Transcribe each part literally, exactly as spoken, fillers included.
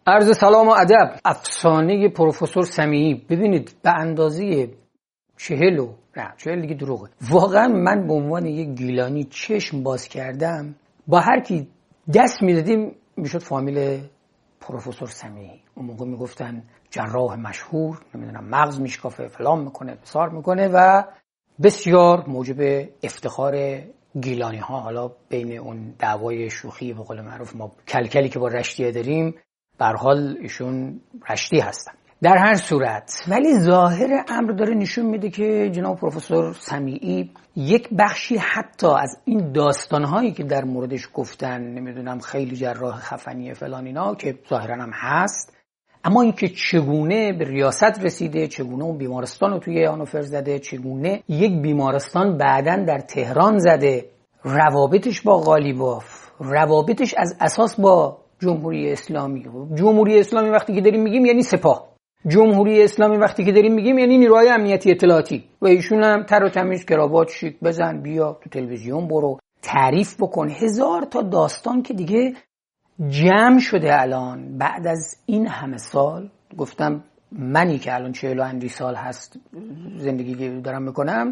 عرض سلام و ادب. افسانه پروفسور سمیعی. ببینید به اندازه چهل و نه چهل دیگه دروغه. واقعا من به عنوان یک گیلانی چشم باز کردم، با هر کی دست میدادیم میشد فامیل پروفسور سمیعی. اون موقع میگفتن جراح مشهور، نمیدونم مغز میشکافه، فلان میکنه، بسار میکنه و بسیار موجب افتخار گیلانی ها. حالا بین اون دعوای شوخی به قول معروف ما کلکلی که با رشتیه داریم، به هر حال ایشون رشتی هستن. در هر صورت ولی ظاهر امر داره نشون میده که جناب پروفسور سمیعی یک بخشی حتی از این داستانهایی که در موردش گفتن، نمیدونم خیلی جراح خفنیه فلان اینا که ظاهرا هم هست، اما اینکه چگونه به ریاست رسیده، چگونه اون بیمارستان رو توی هانوفر زده، چگونه یک بیمارستان بعداً در تهران زده، روابطش با قالیباف، روابطش از اساس با جمهوری اسلامی. جمهوری اسلامی وقتی که داریم میگیم یعنی سپاه، جمهوری اسلامی وقتی که داریم میگیم یعنی نیروهای امنیتی اطلاعاتی، و ایشون هم تر و تمیز کراوات شیک بزن، بیا تو تلویزیون برو تعریف بکن. هزار تا داستان که دیگه جمع شده الان بعد از این همه سال. گفتم منی که الان چهل و اندی سال هست زندگی دارم میکنم،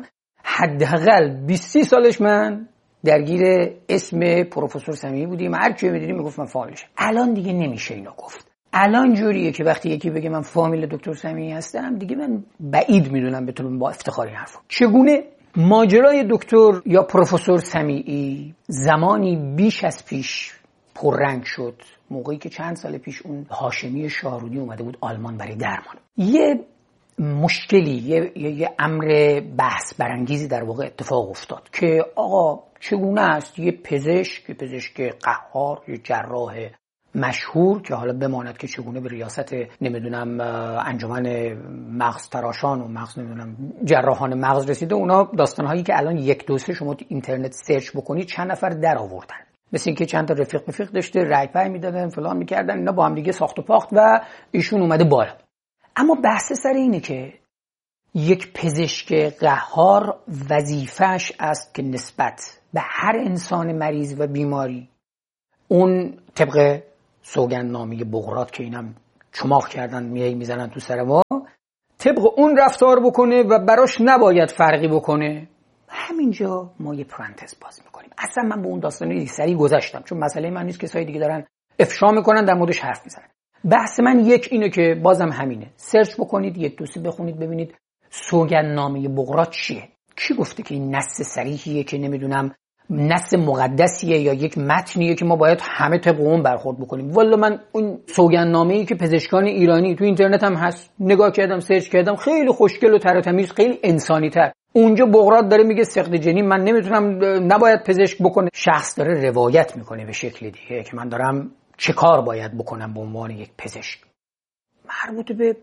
حداقل بیست سالش من درگیر اسم پروفسور سمیعی بودیم. هر کی می‌دیدیم میگفت من فامیلشم. الان دیگه نمیشه اینو گفت. الان جوریه که وقتی یکی بگه من فامیل دکتر سمیعی هستم، دیگه من بعید میدونم بتونم با افتخار این حرفو. چگونه ماجرای دکتر یا پروفسور سمیعی زمانی بیش از پیش پررنگ شد، موقعی که چند سال پیش اون هاشمی شاهرودی اومده بود آلمان برای درمان. یه مشکلی، یه, یه, یه امر بحث برانگیزی در واقع اتفاق افتاد که آقا چگونه است یه پزشک، یه پزشک قهار، یه جراح مشهور که حالا بماند که چگونه به ریاست نمیدونم انجمن مغز تراشان و مغز نمیدونم جراحان مغز رسیده. اونا داستانهایی که الان یک دو سه شما تو اینترنت سرچ بکنید چند نفر در آوردن، مثل اینکه چند تا رفیق مفیق داشته، رای پای میدادن، فلان میکردن، اینا با هم دیگه ساخت و پاخت و ایشون اومده بالا. اما بحث سر اینه که یک پزشک قهار وظیفه‌اش است که نسبت به هر انسان مریض و بیماری اون طبق سوگندنامه بقراط که اینم چماق کردن میای میزنن تو سر ما، طبق اون رفتار بکنه و براش نباید فرقی بکنه. همینجا ما یه پرانتز باز میکنیم. اصلا من به اون داستانی سری گذاشتم چون مسئله من نیست، کسایی دیگه دارن افشا میکنن در موردش حرف میزنن. بحث من یک اینه که بازم همینه، سرچ بکنید، یک دو سه بخونید ببینید سوگندنامه بقراط چیه، کی گفته که این نص صریحیه که نمیدونم نص مقدسیه یا یک متنیه که ما باید همه طبق اون برخورد بکنیم. والا من اون سوگندنامه‌ای که پزشکان ایرانی تو اینترنت هم هست نگاه کردم، سرچ کردم، خیلی خوشگل و تر و تمیز، خیلی انسانی تر. اونجا بقراط داره میگه سقط جنین من نمیتونم، نباید پزشک بکنه. شخص داره روایت میکنه به شکل دیگه که من دارم چه کار باید بکنم به عنوان یک پزشک. مربوط به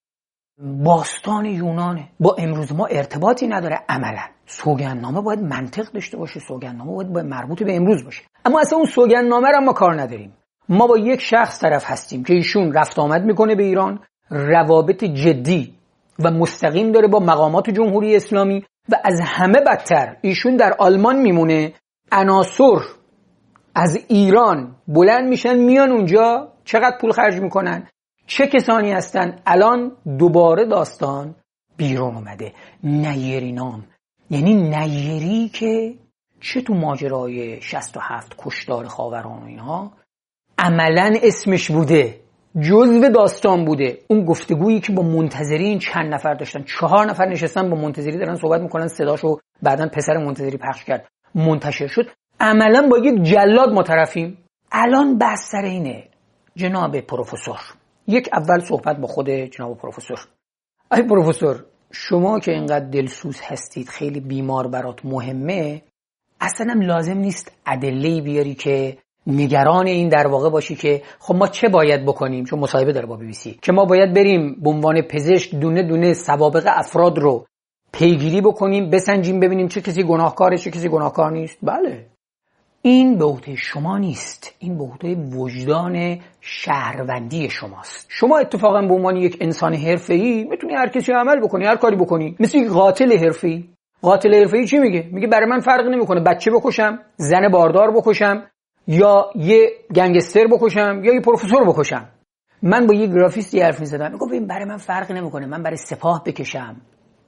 باستان یونانه، با امروز ما ارتباطی نداره. عملا سوگندنامه باید منطق داشته باشه، سوگندنامه باید, باید مربوط به امروز باشه. اما اصلا اون سوگندنامه رو ما کار نداریم. ما با یک شخص طرف هستیم که ایشون رفت آمد میکنه به ایران، روابط جدی و مستقیم داره با مقامات جمهوری اسلامی و از همه بدتر ایشون در آلمان میمونه. عناصر از ایران بلند میشن میان اونجا، چقدر پول خرج میکنن، چه کسانی هستن. الان دوباره داستان بیرون اومده، نیری نام، یعنی نیری که چه تو ماجرای شصت و هفت کشتار خاوران و اینها عملا اسمش بوده، جزو داستان بوده. اون گفتگویی که با منتظرین چند نفر داشتن، چهار نفر نشستن با منتظری دارن صحبت میکنن، صداشو بعدن پسر منتظری پخش کرد منتشر شد، عملا با یک جلاد ما طرفیم. الان بحث سر اینه جناب پروفسور. یک اول صحبت با خود جناب پروفسور. ای پروفسور، شما که اینقدر دلسوز هستید، خیلی بیمار برات مهمه، اصلا هم لازم نیست ادله‌ای بیاری که نگران این در واقع باشی که خب ما چه باید بکنیم، چون مصاحبه داره با بی بی سی، که ما باید بریم به عنوان پزشک دونه دونه سوابق افراد رو پیگیری بکنیم، بسنجیم ببینیم چه کسی گناهکاره چه کسی گناهکار نیست. بله، این به عهده شما نیست، این به عهده وجدان شهروندی شماست. شما اتفاقا به عنوان یک انسان حرفه‌ای میتونی هر کسی عمل بکنی، هر کاری بکنی. مثل یک قاتل حرفه‌ای. قاتل حرفه‌ای چی میگه؟ میگه برای من فرق نمیکنه بچه بکشم، زن باردار بکشم، یا یه گنگستر بکشم، یا یه پروفسور بکشم. من با یه گرافیستی حرف می‌زدم، میگفت این برای من فرقی نمی‌کنه، من برای سپاه بکشم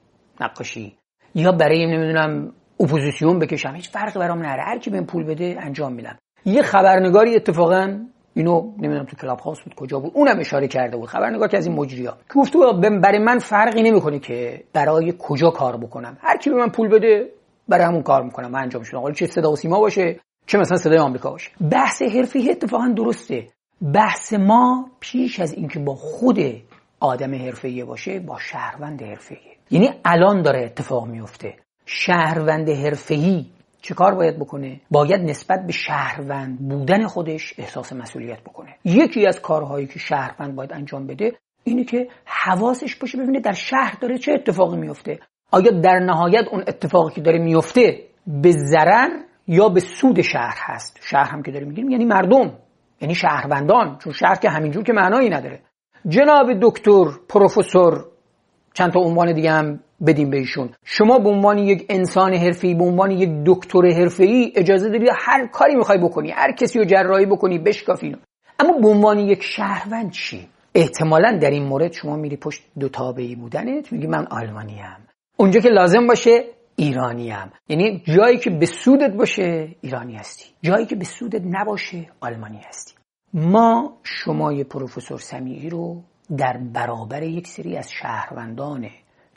نقاشی یا برای نمیدونم اپوزیسیون بکشم، هیچ فرقی برام نداره، هر کی بهم پول بده انجام میدم. یه خبرنگاری اتفاقا اینو نمیدونم تو کلاب هاوس بود کجا بود، اونم اشاره کرده بود، خبرنگار که از این مجری‌ها، که گفت برای من فرقی نمی‌کنه که برای کجا کار بکنم، هر کی به من پول بده برای همون کار می‌کنم، من انجامش میدم، حالا چه صدا و سیما باشه چه مثلا صدای آمریکا باشه. بحث حرفه‌ای اتفاقا درسته. بحث ما پیش از اینکه با خود آدم حرفه‌ای باشه، با شهروند حرفه‌ای. یعنی الان داره اتفاق میفته. شهروند حرفه‌ای چه کار باید بکنه؟ باید نسبت به شهروند بودن خودش احساس مسئولیت بکنه. یکی از کارهایی که شهروند باید انجام بده اینه که حواسش باشه ببینه در شهر داره چه اتفاقی میفته. آیا در نهایت اون اتفاقی که داره میفته به ضرر یا به سود شهر هست؟ شهر هم که داره میگیم یعنی مردم، یعنی شهروندان، چون شهر که همینجور که معنایی نداره. جناب دکتر پروفسور چند تا عنوان دیگه هم بدیم به ایشون، شما به عنوان یک انسان حرفه‌ای، به عنوان یک دکتر حرفه‌ای اجازه داری هر کاری میخوای بکنی، هر کسی رو جراحی بکنی، بشکافی. اما به عنوان یک شهروند چی؟ احتمالاً در این مورد شما میری پشت دو تابعی بودنت، میگی من آلمانی ام، اونجا که لازم باشه ایرانی ام. یعنی جایی که به سودت باشه ایرانی هستی، جایی که به سودت نباشه آلمانی هستی. ما شمای پروفسور سمیعی رو در برابر یک سری از شهروندان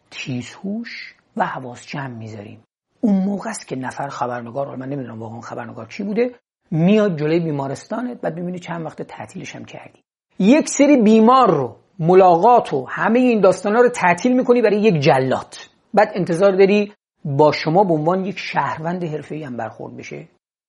تیزهوش و حواس جمع میذاریم. اون موقع است که نفر خبرنگار، من نمیدونم واقعا خبرنگار کی بوده، میاد جلوی بیمارستانت، بعد میبینی چند وقت تعطیلش هم کردی. یک سری بیمار رو، ملاقات و همه این داستانا رو تعطیل میکنی برای یک جلاد، بعد انتظار داری با شما به عنوان یک شهروند حرفه‌ای هم برخورد بشه.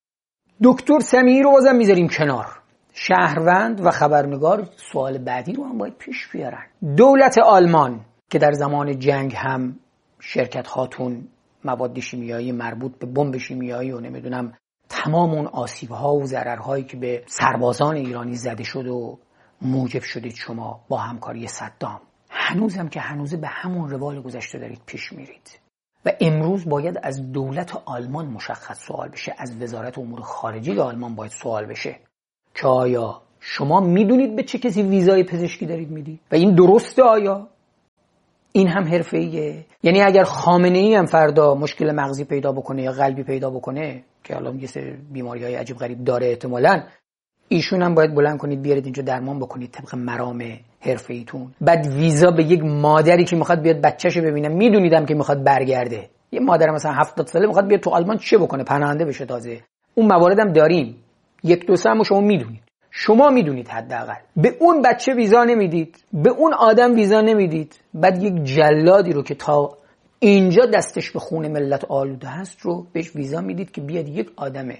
دکتر سمیعی رو بازم میذاریم کنار. شهروند و خبرنگار سوال بعدی رو هم باید پیش بیارن. دولت آلمان که در زمان جنگ هم شرکت هاتون مواد شیمیایی مربوط به بمب شیمیایی و نمیدونم تمام اون آسیب‌ها و ضررهایی که به سربازان ایرانی زده شد و موجب شدید شما با همکاری صدام، هنوزم که هنوزه به همون روال گذشته دارید پیش میرید. و امروز باید از دولت آلمان مشخص سوال بشه، از وزارت امور خارجه آلمان باید سوال بشه که آیا شما میدونید به چه کسی ویزای پزشکی دارید میدید و این درسته؟ آیا این هم حرفه‌ایه؟ یعنی اگر خامنه‌ای هم فردا مشکل مغزی پیدا بکنه یا قلبی پیدا بکنه که حالا یه سری بیماری‌های عجیب غریب داره احتمالاً، ایشون هم باید بلند کنید بیارید اینجا درمان بکنید طبق مرام حرفه‌ایتون. بعد ویزا به یک مادری که میخواد بیاد بچه‌شو ببینه، میدونیدم که میخواد برگرده، یه مادر مثلا هفتاد ساله میخواد بیاد تو آلمان چه بکنه؟ پناهنده بشه. تازه اون مواردم داریم، یک دو سه شما میدونید، شما میدونید حداقل به اون بچه ویزا نمیدید، به اون آدم ویزا نمیدید، بعد یک جلادی رو که تا اینجا دستش به خون ملت آلوده هست رو بهش ویزا میدید که بیاد یک آدمه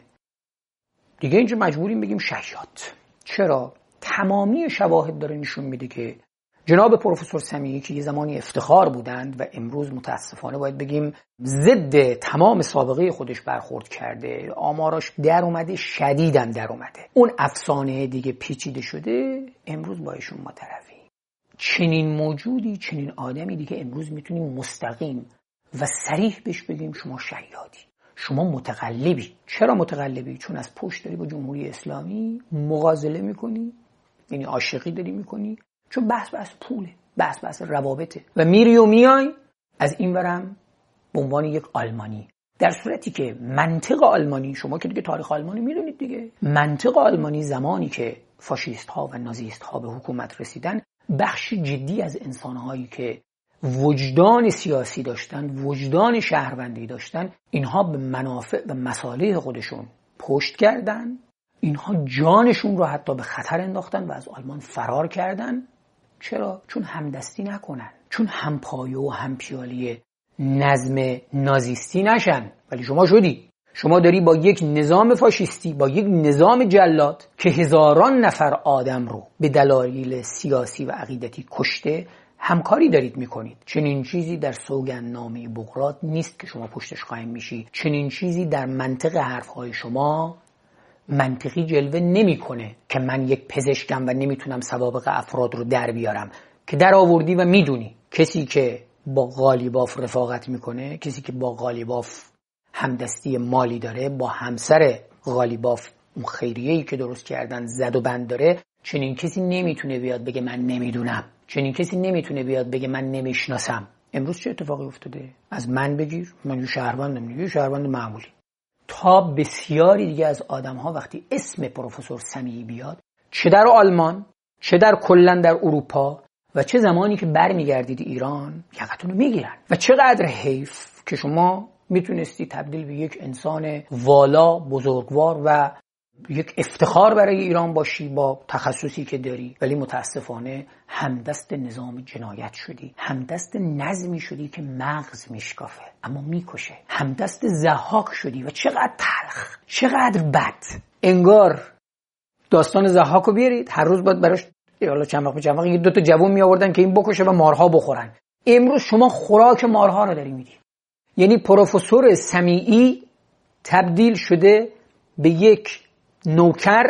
دیگه اینجا مجبوریم بگیم شیاد. چرا؟ تمامی شواهد داره نشون میده که جناب پروفسور سمیعی که یه زمانی افتخار بودند و امروز متاسفانه باید بگیم ضد تمام سابقه خودش برخورد کرده، آماراش در اومده، شدیدم در اومده، اون افسانه دیگه پیچیده شده، امروز با ایشون ما طرفیم. چنین موجودی، چنین آدمی دیگه امروز میتونیم مستقیم و صریح بهش بگیم شما شیادی، شما متقلبی. چرا متقلبی؟ چون از پشت داری با جمهوری اسلامی مغازله میکنی، یعنی عاشقی داری میکنی، چون بحث بحث پوله، بحث بحث روابطه و میری و میای از این ورم به عنوان یک آلمانی، در صورتی که منطق آلمانی، شما که دیگه تاریخ آلمانی میدونید دیگه، منطق آلمانی زمانی که فاشیست ها و نازیست ها به حکومت رسیدن، بخش جدی از انسانهایی که وجدان سیاسی داشتن، وجدان شهروندی داشتن، اینها به منافع و مصالح خودشون پشت کردن، اینها جانشون رو حتی به خطر انداختن و از آلمان فرار کردن. چرا؟ چون همدستی نکنن، چون همپایه و همپیالی نظم نازیستی نشن. ولی شما شدی، شما داری با یک نظام فاشیستی، با یک نظام جلاد که هزاران نفر آدم رو به دلایل سیاسی و عقیدتی کشته، همکاری دارید میکنید. چنین چیزی در سوگندنامه بقراط نیست که شما پشتش قایم میشی. چنین چیزی در منطق حرفهای شما منطقی جلوه نمیکنه که من یک پزشکم و نمیتونم سوابق افراد رو در بیارم، که در آوردی و میدونی کسی که با قالیباف رفاقت میکنه، کسی که با قالیباف همدستی مالی داره، با همسر قالیباف اون خیریه‌ای که درست کردن زد و بند داره، چنین کسی نمیتونه بیاد بگه من نمیدونم. چنین کسی نمیتونه بیاد بگه من نمیشناسم. امروز چه اتفاقی افتاده؟ از من بگیر، من یه شهروندم، یه شهروند معمولی، تا بسیاری دیگه از آدم‌ها وقتی اسم پروفسور سمیعی بیاد، چه در آلمان، چه در کلا در اروپا و چه زمانی که برمیگردید ایران، یقتون رو میگیرن. و چقدر حیف که شما میتونستی تبدیل به یک انسان والا، بزرگوار و یک افتخار برای ایران باشی با تخصصی که داری، ولی متاسفانه همدست نظام جنایت شدی، همدست نظمی شدی که مغز میشکافه اما میکشه، همدست ضحاک شدی. و چقدر تلخ، چقدر بد. انگار داستان ضحاک رو بیارید، هر روز باید براش حالا چند وقت چند وقت یه دو تا جوون می آوردن که این بکشه و مارها بخورن. امروز شما خوراک مارها رو داری میدی. یعنی پروفسور سمیعی تبدیل شده به یک نوکر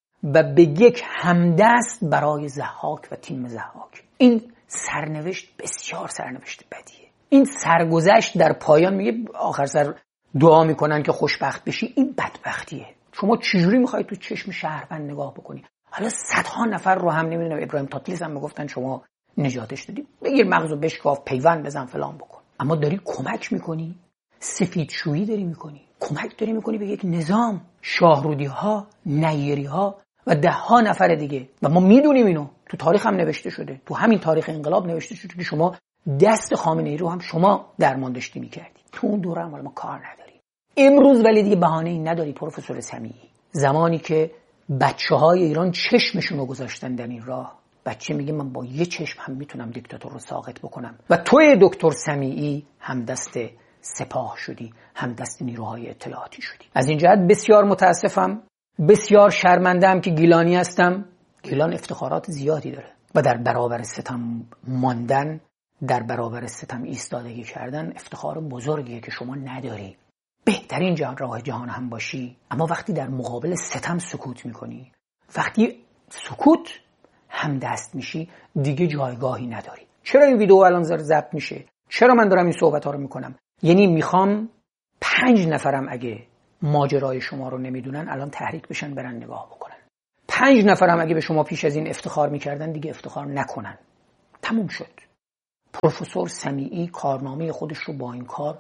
و به یک همدست برای ضحاک و تیم ضحاک. این سرنوشت بسیار سرنوشت بدیه. این سرگذشت در پایان میگه آخر سر دعا میکنن که خوشبخت بشی. این بدبختیه. شما چجوری میخوای تو چشم شهروند نگاه بکنی؟ حالا صدها نفر رو هم نمیدونم ابراهیم تاتلیس هم میگفتن شما نجاتش دادی، بگیر مغزو بشکاف، پیوند بزن، فلان بکن. اما داری کمک میکنی، سفیدشویی داری میکنی، کمک داری میکنی به یک نظام، شاهرودی ها، نیری ها و ده ها نفر دیگه. و ما میدونیم اینو، تو تاریخ هم نوشته شده، تو همین تاریخ انقلاب نوشته شده که شما دست خامنه ای رو هم شما درمان داشتی میکردی. تو اون دوره هم ما کار نداری. امروز ولی دیگه بهانه ای نداری پروفسور سمیعی. زمانی که بچه‌های ایران چشمشون رو گذاشتن در این راه، بچه میگه من با یه چشم هم میتونم دیکتاتور رو ساقط بکنم. و توی دکتر سمیعی هم دست سپاه شدی، هم دست نیروهای اطلاعاتی شدی. از این جهت بسیار متاسفم، بسیار شرمنده‌ام که گیلانی هستم. گیلان افتخارات زیادی داره و در برابر ستم ماندن، در برابر ستم ایستادگی کردن افتخار بزرگیه که شما نداری. بهترین جهان راه جهان هم باشی، اما وقتی در مقابل ستم سکوت میکنی، وقتی سکوت هم دست میشی، دیگه جایگاهی نداری. چرا این ویدیو الان ضبط میشه؟ چرا من دارم این صحبت ها رو میکنم؟ یعنی میخوام پنج نفرم اگه ماجرای شما رو نمیدونن الان تحریک بشن برن نگاه بکنن. پنج نفرم اگه به شما پیش از این افتخار میکردن دیگه افتخار نکنن. تموم شد. پروفسور سمیعی کارنامه خودش رو با این کار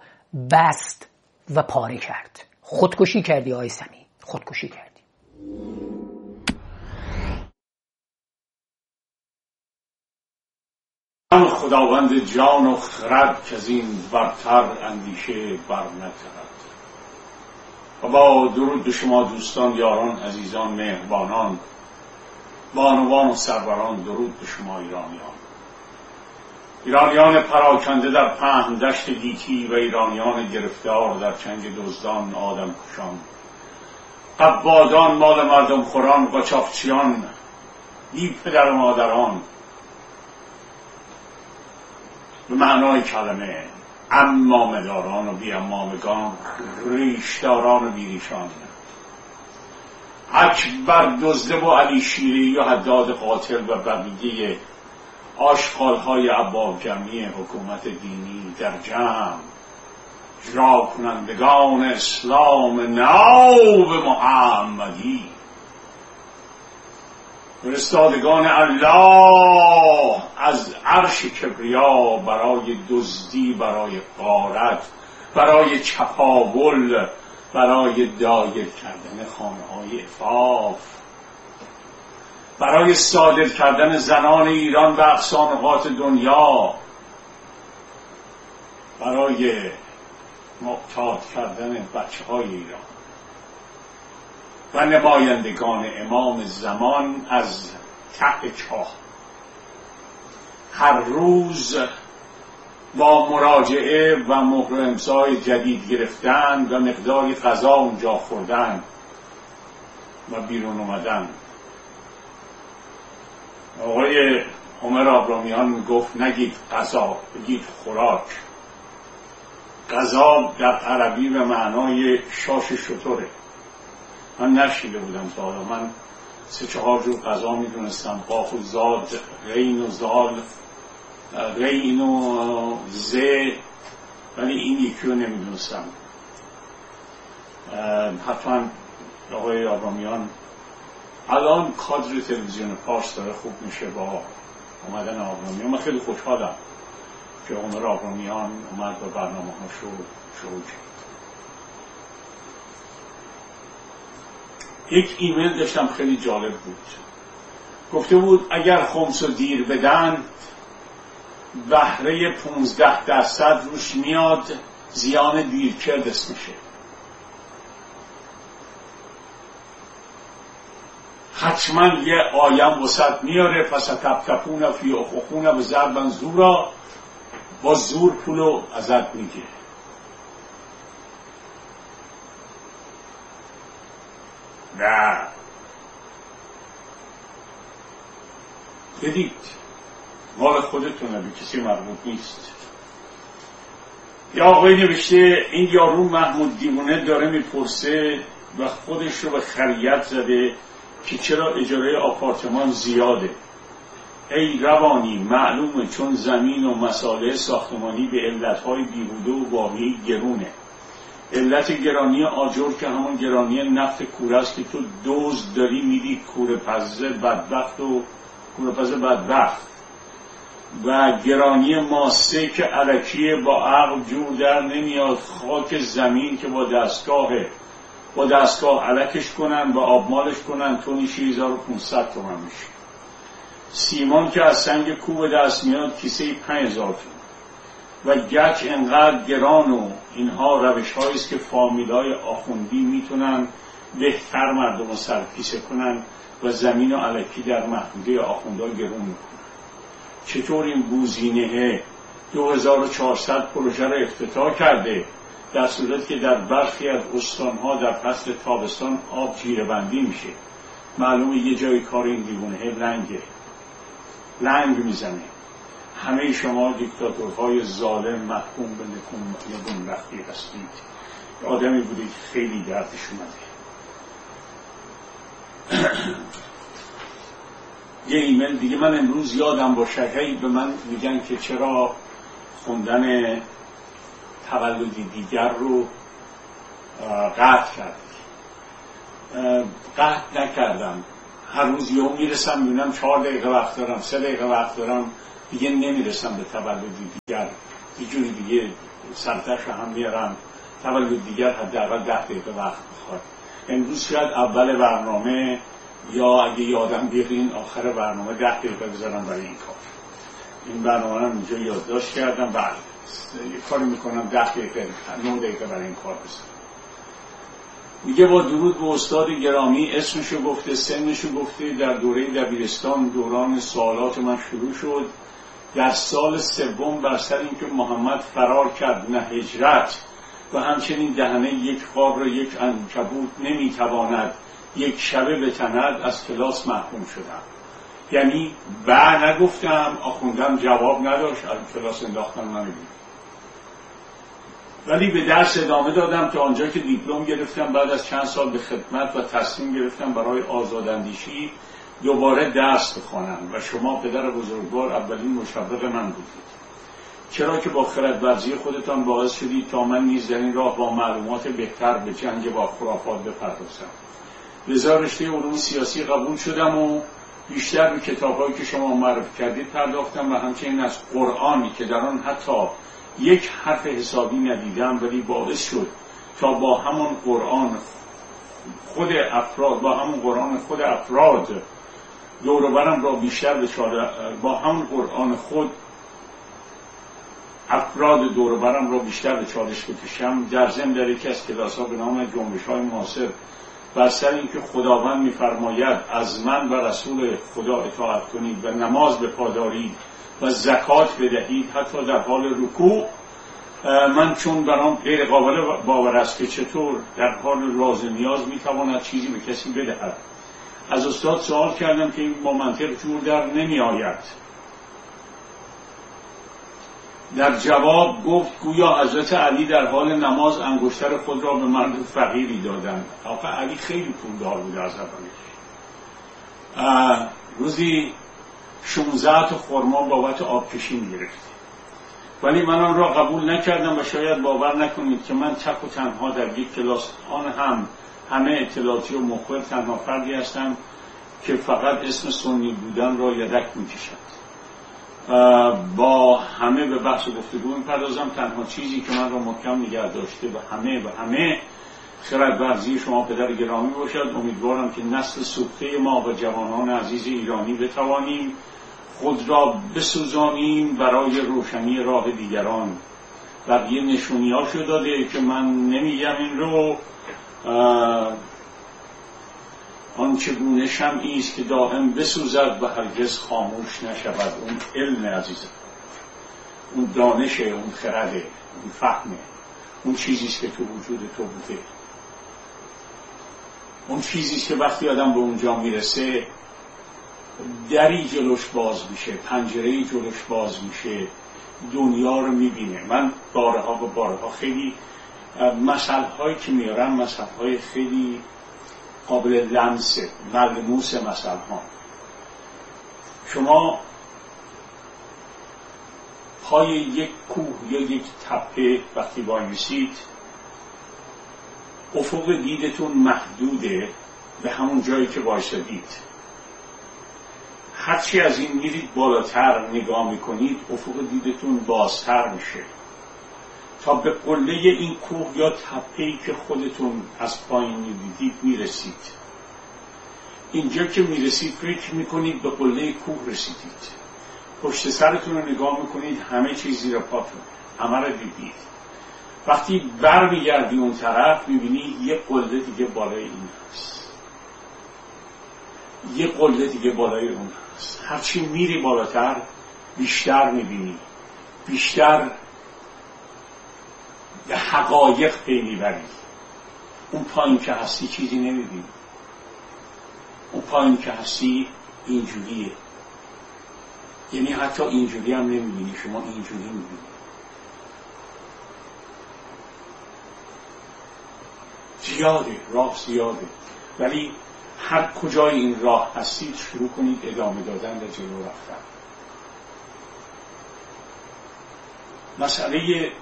بست و پاره کرد. خودکشی کردی آقای سمیعی، خودکشی کردی. خداوند جان و خرد که از این برتر اندیشه بر نکرد. و با درود به شما دوستان، یاران، عزیزان، مهربانان، بانوان و سروران، درود به شما ایرانیان. ایرانیان پراکنده در پهن دشت گیتی و ایرانیان گرفتار در چنگ دزدان آدم کشان، قبادان مال مردم خوران، قاچاقچیان، بی پدر و مادران، به معنای کلمه، امامداران و بی امامگان، ریشداران و بیریشان، اکبر دزده و علی شیری و حداد قاتل و بقیه آشغال‌های ابواب جمعی حکومت دینی در جمع، اجرا کنندگان اسلام ناب محمدی، فرستادگان الله از عرش کبریا برای دزدی، برای غارت، برای چپاول، برای دایر کردن خانه‌های عفاف، برای صادر کردن زنان ایران به اقصی نقاط دنیا، برای معتاد کردن بچه‌های ایران و نمایندگان امام زمان از ته چاه. هر روز با مراجعه و مهر امضای جدید گرفتن و مقداری غذا اونجا خوردن و بیرون اومدن. آقای عمر آبرامیان گفت نگید غذا، بگید خوراک. غذا در عربی به معنای شاش شتره. من نشیده بودم تا حالا. من سه چهار جور غذا میدونستم، قاف و زاد، غین و زال، غین و ز، ولی این یکی رو نمیدونستم. حتما آقای آبرامیان الان کادر تلویزیون پارس داره خوب میشه با اومدن آبرامیان. من خیلی خوشحالم که عمر آبرامیان اومد و برنامه هاشو شروع کرد. یک ایمیل داشتم خیلی جالب بود، گفته بود اگر خمس و دیر بدن بهره پونزده درصد روش میاد، زیان دیرکرد اسمشه. حتما یه آیم وسط میاره، پس تپتپون فی اخوخون و ضربن زورا، با زور پولو ازت میگیره. نه بدید مال خودتونه، به کسی مربوط نیست. یا آقای نوشته این یارو محمود دیوانه داره میپرسه و خودش رو به خریت زده که چرا اجاره آپارتمان زیاده. ای روانی معلومه چون زمین و مسائل ساختمانی به علتهای بیهوده و واقعی گرونه. علت گرانی آجر که همون گرانی نفت کوره است که تو دوز داری میدی کوره پزه بدبخت و کوره پزه بدبخت، و گرانی ماسه که الکیه با عقل جور در نمیاد. خاک زمین که با دستگاهه، با دستگاه الکش کنن و آبمالش کنن تونی شش هزار و پانصد تومن میشه. سیمان که از سنگ کوب دست میاد کیسه پنج هزار تومن. و گچ انقدر گران و اینها روش هاییست که فامیلای آخوندی میتونن بهتر مردم رو سرکیسه کنن و زمین و الکی در محدوده آخوندها گرون میکنن. چطور این بوزینه دو هزار و چهارصد پروژه رو افتتاح کرده در صورت که در برخی از استانها در فصل تابستان آب جیره بندی میشه؟ معلومه یه جای کار این دیوونه لنگه، لنگ میزنه. همه شما دیکتاتورهای ظالم محکوم به نگونبختی هستید. آدمی بودید خیلی دردش اومده. یه ایمیل دیگه من امروز یادم باشه، هی به من میگن که چرا خوندن تولدی دیگر رو قطع کردی. قطع نکردم، هر روز یه میرسم میبینم چهار دقیقه وقت دارم، سه دقیقه وقت دارم، دیگه نمیرسم به تولدی دیگر. یه جوری دیگه سرتش هم میارم. تولد دیگر حداقل ده دقیقه وقت بخواد. امروز شاید اول برنامه یا اگه یادم بیارین آخر برنامه ده دقیقه بذارم برای این کار. این برنامه هم اینجا یادداشت کردم، بعد یه کاری میکنم ده دقیقه نه دقیقه برای این کار بذارم. میگه با درود به استاد گرامی، اسمشو گفته، سنشو گفته، در دوره دبیرستان دوران سوالات من شروع شد. در سال سوم بر سر اینکه محمد فرار کرد نه هجرت و همچنین دهنه یک قاب را یک عنکبوت نمیتواند یک شبه بتند از کلاس محروم شدم. یعنی با نگفتم، آخوندم جواب نداشت، از کلاس انداختن منو. ولی به درس ادامه دادم تا آنجا که دیپلم گرفتم. بعد از چند سال به خدمت و تصمیم گرفتم برای آزاداندیشی دوباره درس بخوانم و شما پدر بزرگوار اولین مشوق من بودید، چرا که با خردورزی خودتان باعث شدید تا من نیز در این راه با معلومات بهتر به جنگ با خرافات بپردازم. لذا رشته علوم سیاسی قبول شدم و بیشتر به کتاب‌هایی که شما معرفی کردید پرداختم و همچنین از قرآنی که در آن حتی یک حرف حسابی ندیدم، ولی باعث شد تا با همون قرآن خود افراد با همون قرآن خود افراد دور و برم را بیشتر به چالش با همون قرآن خود افراد دور و برم را بیشتر به چالش بکشم. در ضمن در یکی از کلاس‌ها به نام جنبش‌های معاصر بر سر اینکه خداوند می‌فرماید از من و رسول خدا اطاعت کنید و نماز بپادارید و زکات بدهید حتی در حال رکوع، من چون برام غیر قابل باور است که چطور در حال راز نیاز میتواند چیزی به کسی بدهد، از استاد سوال کردم که این با منطق جور در نمی آید. در جواب گفت گویا حضرت علی در حال نماز انگشتر خود را به مرد فقیری دادند. آقا علی خیلی پولدار بود از اولش. روزی شانزده تا خرما بابت آبکشی می‌گرفت. ولی من آن را قبول نکردم و شاید باور نکنید که من تک و تنها در یک کلاس، آن هم همه اطلاعاتی و مخبر، تنها فردی هستم که فقط اسم سنی بودن را یدک میکشد. با همه به بحث و گفتگو میپردازم. تنها چیزی که من را محکم نگه داشته و همه و همه خرد ورزی شما پدر گرامی باشد. امیدوارم که نسل سوخته ما و جوانان عزیز ایرانی بتوانیم خود را بسوزانیم برای روشنی راه دیگران. بقیه نشونیاشو داده که من نمیگم این رو. آن چگونه شمعی است که دائم بسوزد و هرگز خاموش نشود. اون علم عزیزم، اون دانشه، اون خرده، اون فهمه، اون چیزی است که تو وجود تو بوده، اون چیزی است که وقتی آدم به اونجا میرسه دری جلوش باز میشه، پنجره‌ای جلوش باز میشه، دنیا رو میبینه. من بارها و بارها خیلی مسائلی که میارم مسائل خیلی قابل لمس ملموس مسائل ها. شما پای یک کوه یا یک تپه وقتی وای میسید افق دیدتون محدوده به همون جایی که وایسادید. هرچی از این میرید بالاتر نگاه میکنید افق دیدتون بازتر میشه تا به قله این کوه یا تپه‌ای که خودتون از پایین میدیدید میرسید. اینجا که میرسید فکر میکنید به قله کوه رسیدید. پشت سرتون رو نگاه میکنید همه چیز زیر پاتون، همه رو دیدید. وقتی بر میگردی اون طرف میبینی یه قله دیگه بالای این هست، یه قله دیگه بالای اون هست. هرچی میری بالاتر بیشتر میبینی، بیشتر به حقایق پی میبری. اون پایین که هستی چیزی نمیبینی. اون پایین که هستی اینجوریه، یعنی حتی اینجوری هم نمیبینی، شما اینجوری میبینی. زیاده، راه زیاده، ولی هر کجای این راه هستید شروع کنید ادامه دادن و جلو رفتن. مسئله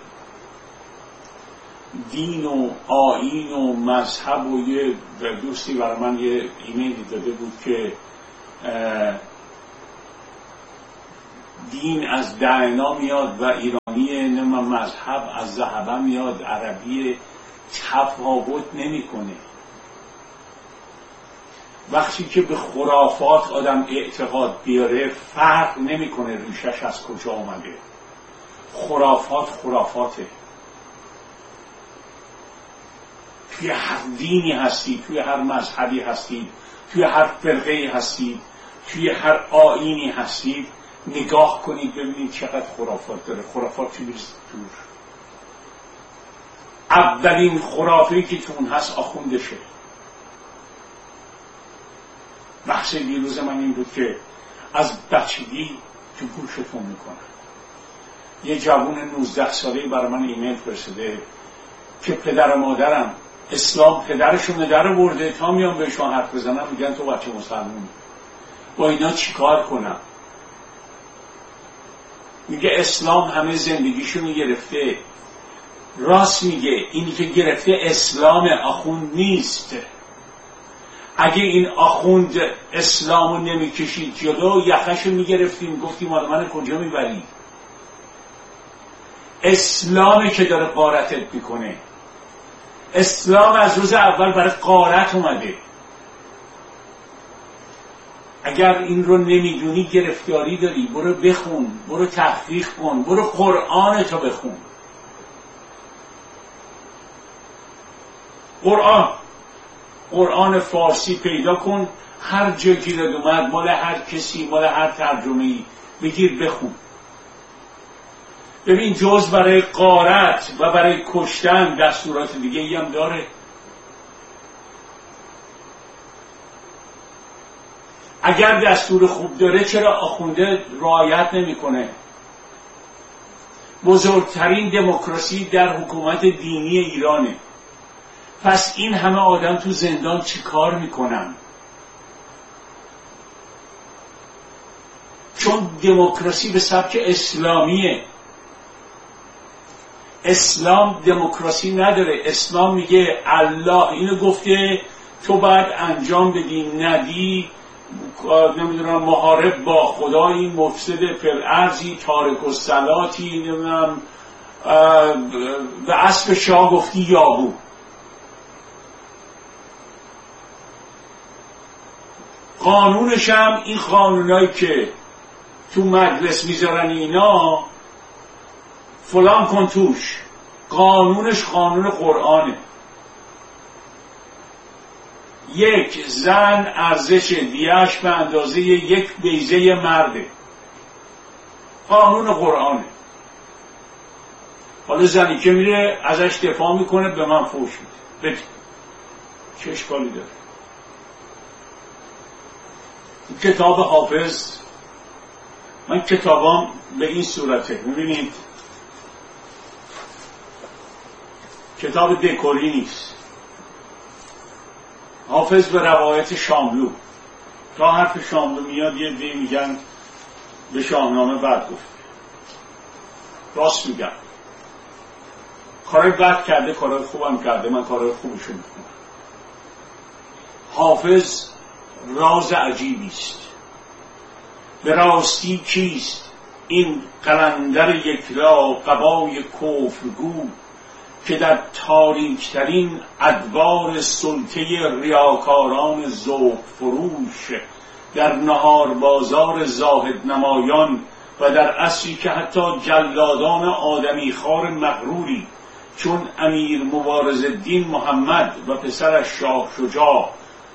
دین و آیین و مذهب و یه دوستی برای من یه ایمیلی داده بود که دین از دعنا میاد و ایرانی نمیم مذهب از ذهبه میاد، عربی تفاوت نمی کنه. وقتی که به خرافات آدم اعتقاد بیاره فرق نمی کنه ریشش از کجا آمده. خرافات خرافاته. توی هر دینی هستید، توی هر مذهبی هستید، توی هر فرقه هستید، توی هر آیینی هستید، نگاه کنید ببینید چقدر خرافات داره. خرافات چی میرسید دور. اولین خرافه‌ای که تو اون هست آخوندشه. بحث دیروز من این بود که از بچگی تو گوشتون میکنن. یه جوون نوزده ساله‌ای برای من ایمیل فرستاده که پدر و مادرم اسلام پدرشون در برده، تا میان بهشون حرف بزنم میگن تو بچه مسلمون. با اینا چیکار کنم؟ میگه اسلام همه زندگیشونو گرفته. راست میگه، اینی که گرفته اسلام، آخوند نیست. اگه این آخوند اسلامو نمیکشید جلو یخشو میگرفتیم گفتیم آره من کجا میبری؟ اسلامی که داره غارتت میکنه. اسلام از روز اول برای غارت اومده. اگر این رو نمیدونی گرفتاری داری، برو بخون، برو تحقیق کن، برو قرآن تو بخون. قرآن قرآن فارسی پیدا کن، هر جا گیرد اومد، مال هر کسی، مال هر ترجمه‌ای، بگیر بخون. ببین جز برای غارت و برای کشتن دستورات دیگه ای هم داره. اگر دستور خوب داره چرا آخونده رعایت نمی‌کنه؟ بزرگترین دموکراسی در حکومت دینی ایرانه. پس این همه آدم تو زندان چی کار میکنن؟ چون دموکراسی به سبک اسلامیه. اسلام دموکراسی نداره. اسلام میگه الله اینو گفته تو باید انجام بدی، ندی نمیدونم محارب با خدایی، مفسد فی‌الارضی، تارک الصلاتی، نمیدونم به اسب شاه گفتی یابو. قانونش هم این قانونایی که تو مجلس میذارن اینا فلان کن توش، قانونش قانون قرآنه. یک زن ارزش دیهش به اندازه یک بیضه مرده، قانون قرآنه. حالا زنی که میره ازش دفاع میکنه به من فوش میده، بده، چه اشکالی داره؟ کتاب حافظ، من کتابام به این صورته، میبینید کتاب دکوری نیست. حافظ به روایت شاملو، تا حرف شاملو میاد یه دی میگن به شاهنامه بد گفت. راست میگن، کارای بد کرده، کارای خوبم کرده، من کارای خوبشو میکنم. حافظ راز عجیبی است. به راستی کیست این قلندر یکلا قبای کفرگو که در تاریکترین ادوار سلطه ریاکاران ذوق فروش، در نهار بازار زاهد نمایان و در عصری که حتی جلادان آدمی خار مغروری چون امیر مبارزالدین محمد و پسرش شاه شجاع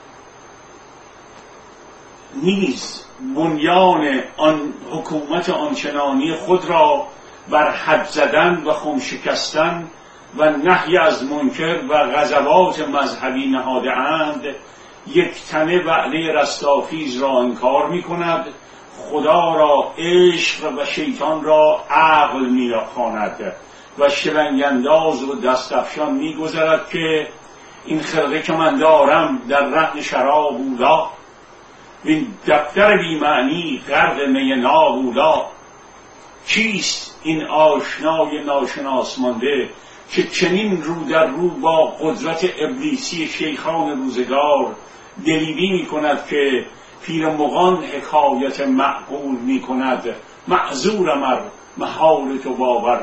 نیز بنیان آن حکومت آنچنانی خود را بر حد زدن و خم شکستن و نهی از منکر و غزوات مذهبی نهاده اند، یک تنه وعده رستاخیز را انکار می کند، خدا را عشق و شیطان را عقل می خواند و شلنگانداز و دستفشان می گذرد که این خرقه که من دارم در رهن شراب اولا، این دفتر بی‌معنی غرق می نابولا. کیست این آشنای ناشناس مانده که چنین رو در رو با قدرت ابلیسی شیخان روزگار دلیری می کند که پیر مغان حکایت معقول می کند، معذورم ار محال تو باور